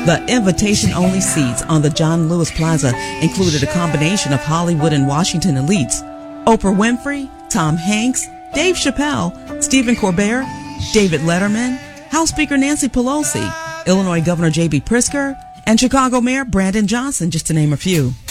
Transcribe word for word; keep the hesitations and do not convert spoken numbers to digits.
The invitation-only seats on the John Lewis Plaza included a combination of Hollywood and Washington elites: Oprah Winfrey, Tom Hanks, Dave Chappelle, Stephen Colbert, David Letterman, House Speaker Nancy Pelosi, Illinois Governor J B Pritzker, and Chicago Mayor Brandon Johnson, just to name a few.